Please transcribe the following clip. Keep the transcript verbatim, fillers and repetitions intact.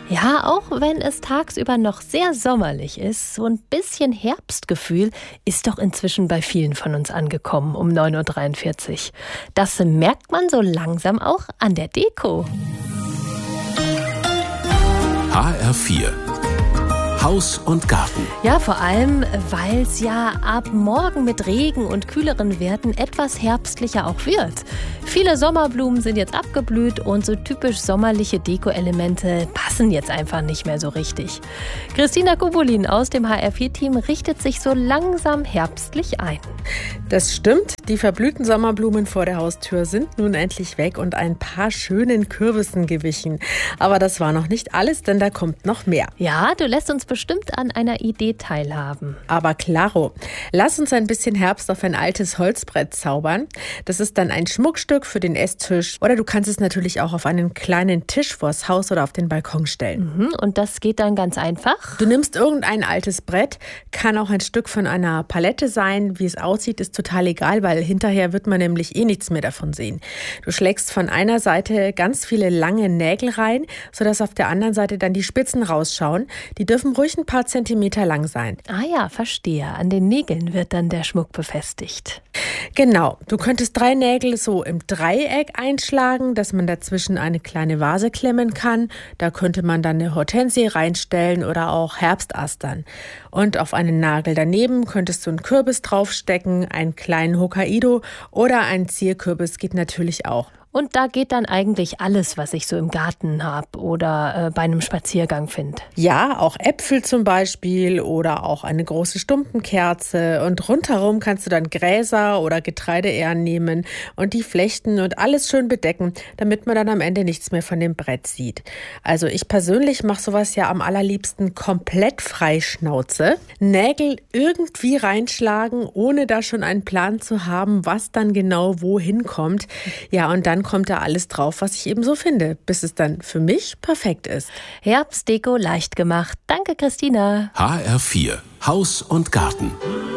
Ja, auch wenn es tagsüber noch sehr sommerlich ist, so ein bisschen Herbstgefühl ist doch inzwischen bei vielen von uns angekommen um neun Uhr dreiundvierzig. Das merkt man so langsam auch an der Deko. H R vier Haus und Garten. Ja, vor allem, weil es ja ab morgen mit Regen und kühleren Werten etwas herbstlicher auch wird. Viele Sommerblumen sind jetzt abgeblüht und so typisch sommerliche Deko-Elemente passen jetzt einfach nicht mehr so richtig. Christina Kubulin aus dem H R vier Team richtet sich so langsam herbstlich ein. Das stimmt, die verblühten Sommerblumen vor der Haustür sind nun endlich weg und ein paar schönen Kürbissen gewichen. Aber das war noch nicht alles, denn da kommt noch mehr. Ja, du lässt uns bestimmt an einer Idee teilhaben. Aber klaro, lass uns ein bisschen Herbst auf ein altes Holzbrett zaubern. Das ist dann ein Schmuckstück für den Esstisch oder du kannst es natürlich auch auf einen kleinen Tisch vors Haus oder auf den Balkon stellen. Mhm, und das geht dann ganz einfach? Du nimmst irgendein altes Brett, kann auch ein Stück von einer Palette sein. Wie es aussieht, ist total egal, weil hinterher wird man nämlich eh nichts mehr davon sehen. Du schlägst von einer Seite ganz viele lange Nägel rein, sodass auf der anderen Seite dann die Spitzen rausschauen. Die dürfen ruhig ein paar Zentimeter lang sein. Ah ja, verstehe. An den Nägeln wird dann der Schmuck befestigt. Genau. Du könntest drei Nägel so im Dreieck einschlagen, dass man dazwischen eine kleine Vase klemmen kann. Da könnte man dann eine Hortensie reinstellen oder auch Herbstastern. Und auf einen Nagel daneben könntest du einen Kürbis draufstecken, einen kleinen Hokkaido oder einen Zierkürbis geht natürlich auch. Und da geht dann eigentlich alles, was ich so im Garten habe oder äh, bei einem Spaziergang finde. Ja, auch Äpfel zum Beispiel oder auch eine große Stumpenkerze. Und rundherum kannst du dann Gräser oder Getreideähren nehmen und die flechten und alles schön bedecken, damit man dann am Ende nichts mehr von dem Brett sieht. Also ich persönlich mache sowas ja am allerliebsten komplett frei Schnauze. Nägel irgendwie reinschlagen, ohne da schon einen Plan zu haben, was dann genau wohin kommt. Ja, und dann kommt da alles drauf, was ich eben so finde, bis es dann für mich perfekt ist. Herbstdeko leicht gemacht. Danke, Christina. H R vier Haus und Garten.